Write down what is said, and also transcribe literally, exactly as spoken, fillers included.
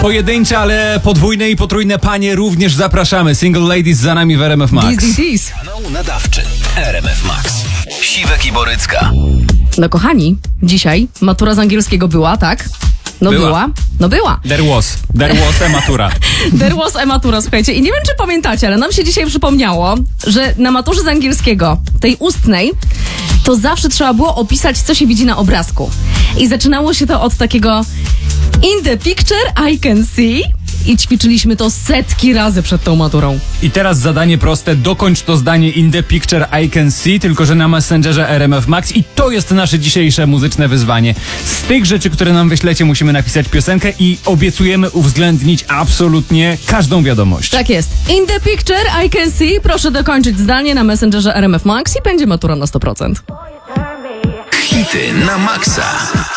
Pojedyncze, ale podwójne i potrójne panie również zapraszamy. Single Ladies za nami w R M F Max. Dis, dis, dis. Kanał nadawczy R M F Max. Siwek i Borycka. No kochani, dzisiaj matura z angielskiego była, tak? No była. była. No była. There was. There was e-matura. There was e-matura, słuchajcie. I nie wiem, czy pamiętacie, ale nam się dzisiaj przypomniało, że na maturze z angielskiego, tej ustnej, to zawsze trzeba było opisać, co się widzi na obrazku. I zaczynało się to od takiego in the picture I can see i ćwiczyliśmy to setki razy przed tą maturą. I teraz zadanie proste, dokończ to zdanie in the picture I can see, tylko że na Messengerze R M F Max i to jest nasze dzisiejsze muzyczne wyzwanie. Z tych rzeczy, które nam wyślecie, musimy napisać piosenkę i obiecujemy uwzględnić absolutnie każdą wiadomość. Tak jest. In the picture I can see, proszę dokończyć zdanie na Messengerze R M F Max i będzie matura na sto procent. Hity na maksa.